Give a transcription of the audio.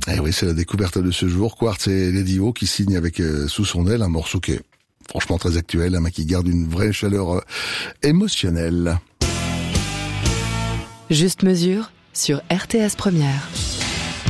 Eh oui, c'est la découverte de ce jour. Quartz et Lady O qui signent avec sous son aile un morceau qui est franchement très actuel, mais qui garde une vraie chaleur émotionnelle. Juste mesure sur RTS Première.